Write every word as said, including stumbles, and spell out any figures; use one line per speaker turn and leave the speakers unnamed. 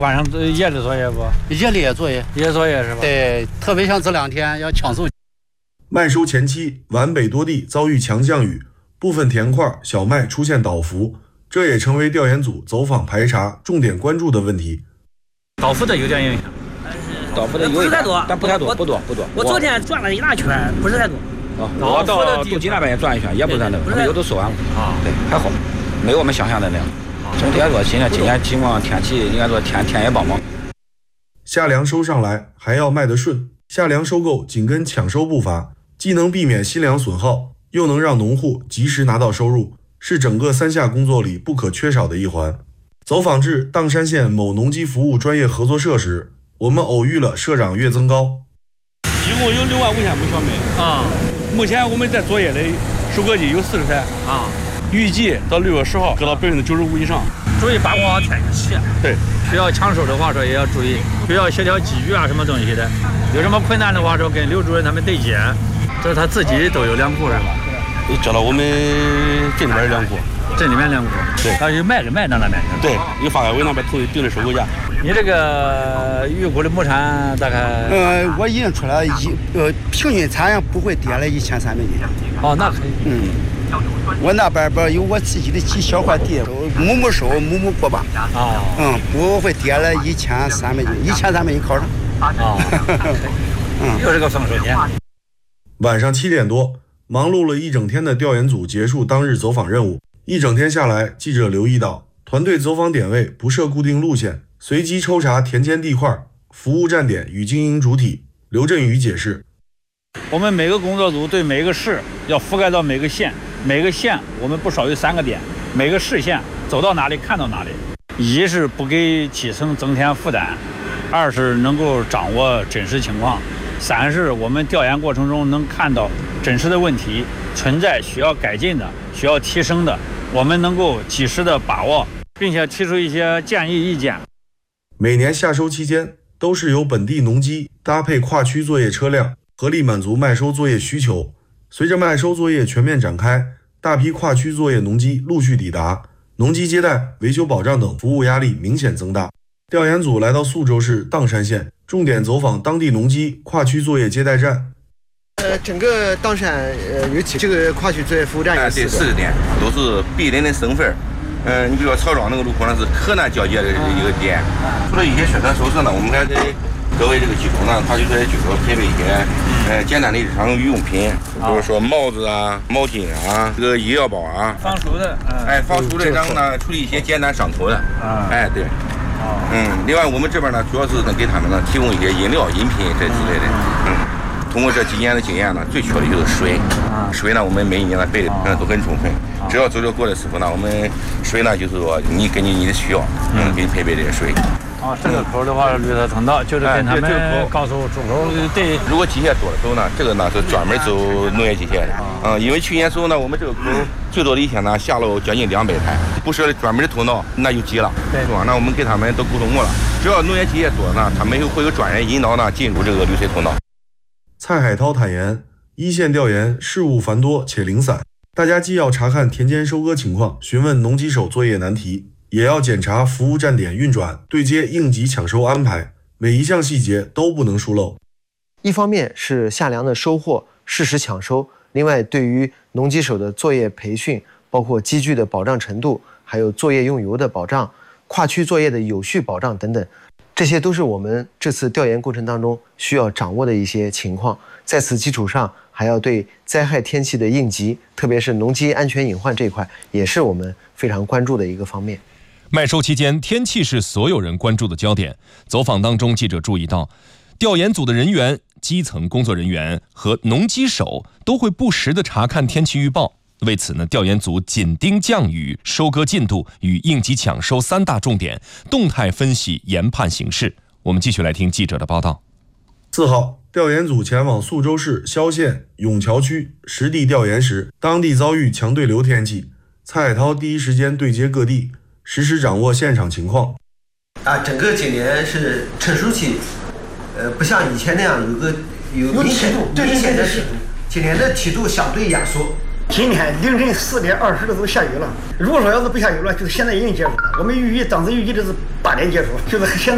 晚上夜里作业不？
夜里也作业，
夜作业是吧？
对，特别像这两天要抢收。
麦收前期，皖北多地遭遇强降雨，部分田块小麦出现倒伏，这也成为调研组走访排查重点关注的问题。
倒伏的有点影响，
倒伏的有一点，但不太多，不多不多。
我昨天转了一大圈，不是太多。
啊，我到杜金那边也转一圈，也不是太多，他们有都收完了啊，对，还好，没有我们想象的那样。总体来说，现在今年情况天气应该说天天也帮忙。
夏粮收上来还要卖得顺，夏粮收购紧跟抢收步伐，既能避免新粮损耗，又能让农户及时拿到收入，是整个三夏工作里不可缺少的一环。走访至砀山县某农机服务专业合作社时，我们偶遇了社长岳增高。
一共有六万五千亩小麦啊，目前我们在作业的收割机有四十台啊，预计到六月十号割到百分之九十五以上。
注意把握天气。
对，
需要抢收的话说也要注意，需要协调机具啊什么东西的，有什么困难的话说跟刘主任他们对接，这是他自己都有粮库是吧？
交到我们镇里边的粮库。
镇里面粮库，
对，
他就卖给卖到那边去。
对，有发改委那边统一定的收购价。
你这个预估的亩产大概？
呃，我已经出来一呃平均产量不会跌了一千三百斤。
哦，那可以。
嗯，我那边边有我自己的几小块地，亩亩收，亩亩过吧。啊。嗯，不会跌了一千三百斤，一千三百斤靠上。
啊。嗯，又是个丰收年。
晚上七点多，忙碌了一整天的调研组结束当日走访任务。一整天下来，记者留意到，团队走访点位不设固定路线，随机抽查田间地块、服务站点与经营主体。刘振宇解释：
我们每个工作组对每个市要覆盖到每个县，每个县我们不少于三个点，每个市县走到哪里看到哪里。一是不给基层增添负担，二是能够掌握真实情况，三是我们调研过程中能看到真实的问题，存在需要改进的、需要提升的，我们能够及时的把握，并且提出一些建议意见。
每年夏收期间，都是由本地农机搭配跨区作业车辆，合力满足麦收作业需求。随着麦收作业全面展开，大批跨区作业农机陆续抵达，农机接待、维修保障等服务压力明显增大。调研组来到宿州市砀山县，重点走访当地农机跨区作业接待站。
呃，整个砀山呃有几这个跨区作业服务站有
对四个点，都是必人的省份。嗯、呃，你比如说曹庄那个路口呢是河南交界的一个点。除了一些宣传手势呢，我们还给各位这个机构呢，他就在就是说配备一些呃简单的日常用品，比如说帽子啊、毛巾啊、这个医药包啊，
防暑的，
嗯、哎，防暑的，然后呢处理一些简单伤口的，啊，哎对。嗯，另外我们这边呢，主要是能给他们呢提供一些饮料、饮品这之类的。嗯，通过这几年的经验呢，最缺的就是水。水呢，我们每一年呢备的嗯都很充分。只要走着过的时候呢，我们水呢就是说你根据你的需要，嗯，给你配备这些水。
啊，这个口的话，绿色通道就是跟他们告诉出口对。
如果机械多的时候呢，这个呢是专门走农业机械的。嗯，因为去年时候呢，我们这个口最多的一天呢下了将近两百台，不设专门的通道那就急了，对吧？那我们给他们都沟通过了，只要农业机械多呢，他们会有专人引导呢进入这个绿水通道。
蔡海涛坦言，一线调研事务繁多且零散，大家既要查看田间收割情况，询问农机手作业难题，也要检查服务站点运转、对接应急抢收安排，每一项细节都不能疏漏。
一方面是夏粮的收获适时抢收，另外对于农机手的作业培训，包括机具的保障程度，还有作业用油的保障、跨区作业的有序保障等等，这些都是我们这次调研过程当中需要掌握的一些情况。在此基础上，还要对灾害天气的应急，特别是农机安全隐患这一块，也是我们非常关注的一个方面。
麦收期间，天气是所有人关注的焦点。走访当中，记者注意到，调研组的人员、基层工作人员和农机手都会不时地查看天气预报。为此呢，调研组紧盯降雨、收割进度与应急抢收三大重点，动态分析研判形势。我们继续来听记者的报道。
四号，调研组前往宿州市萧县永桥区实地调研时，当地遭遇强对流天气，蔡海涛第一时间对接各地，实时掌握现场情况。
啊，整个今年是成熟期，呃，不像以前那样有个有明显明显的是，今年的梯度相对压缩。
今天凌晨四点二十的时候下雨了，如果说要是不下雨了，就是现在已经结束了。我们预计当时预计的是八点结束，就是现在。